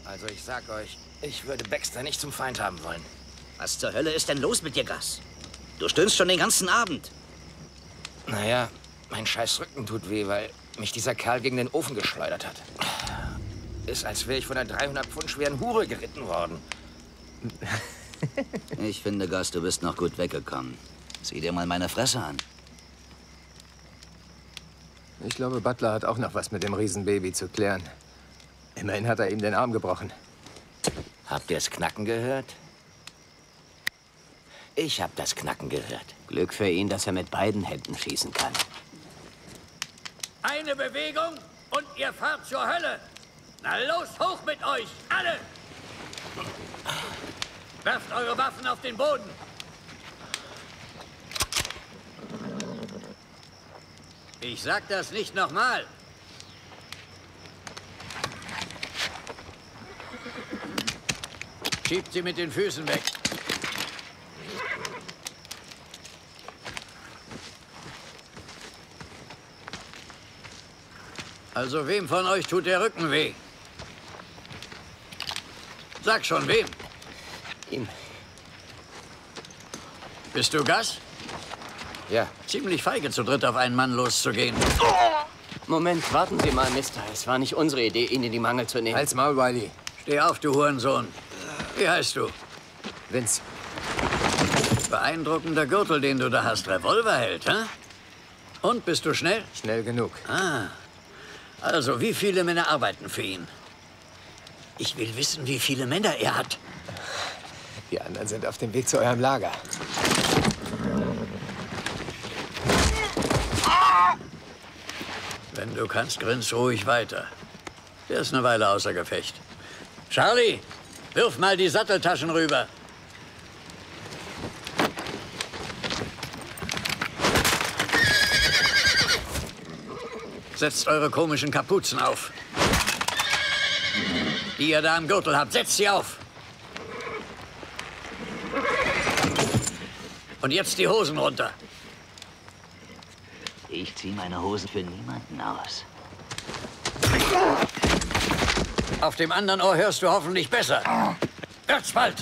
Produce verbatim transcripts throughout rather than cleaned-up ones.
Also ich sag euch, ich würde Baxter nicht zum Feind haben wollen. Was zur Hölle ist denn los mit dir, Gus? Du stöhnst schon den ganzen Abend. Naja, mein scheiß Rücken tut weh, weil mich dieser Kerl gegen den Ofen geschleudert hat. Ist, als wäre ich von einer dreihundert Pfund schweren Hure geritten worden. Ich finde, Gus, du bist noch gut weggekommen. Sieh dir mal meine Fresse an. Ich glaube, Butler hat auch noch was mit dem Riesenbaby zu klären. Immerhin hat er ihm den Arm gebrochen. Habt ihr das Knacken gehört? Ich hab das Knacken gehört. Glück für ihn, dass er mit beiden Händen schießen kann. Eine Bewegung und ihr fahrt zur Hölle. Na los, hoch mit euch, alle! Werft eure Waffen auf den Boden. Ich sag das nicht nochmal. Schiebt sie mit den Füßen weg. Also wem von euch tut der Rücken weh? Sag schon, wem? Ihm. Bist du Gus? Ja. Ziemlich feige, zu dritt auf einen Mann loszugehen. Moment, warten Sie mal, Mister. Es war nicht unsere Idee, ihn in die Mangel zu nehmen. Halt's Maul, Wiley. Steh auf, du Hurensohn. Wie heißt du? Vince. Beeindruckender Gürtel, den du da hast. Revolver hält, hä? Und, bist du schnell? Schnell genug. Ah. Also, wie viele Männer arbeiten für ihn? Ich will wissen, wie viele Männer er hat. Die anderen sind auf dem Weg zu eurem Lager. Wenn du kannst, grins ruhig weiter. Der ist eine Weile außer Gefecht. Charlie, wirf mal die Satteltaschen rüber. Setzt eure komischen Kapuzen auf. Die ihr da am Gürtel habt, setzt sie auf. Und jetzt die Hosen runter. Ich zieh meine Hosen für niemanden aus. Auf dem anderen Ohr hörst du hoffentlich besser. Wird's bald.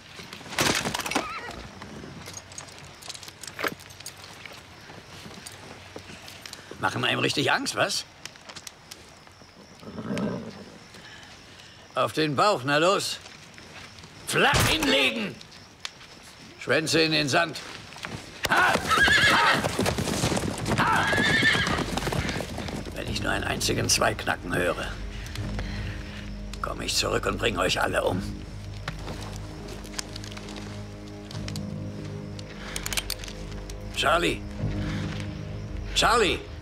Machen einem richtig Angst, was? Auf den Bauch, na los. Flach hinlegen. Schwänze in den Sand. Ha! Ha! Ha! Wenn ich nur einen einzigen Zweig knacken höre, komme ich zurück und bringe euch alle um. Charlie. Charlie.